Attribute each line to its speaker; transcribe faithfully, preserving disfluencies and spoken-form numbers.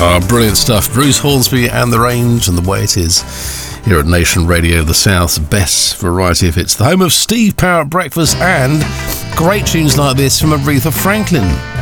Speaker 1: Oh, brilliant stuff. Bruce Hornsby and The Range and The Way It Is here at Nation Radio, the South's best variety of hits. The home of Steve Power at breakfast and great tunes like this from Aretha Franklin.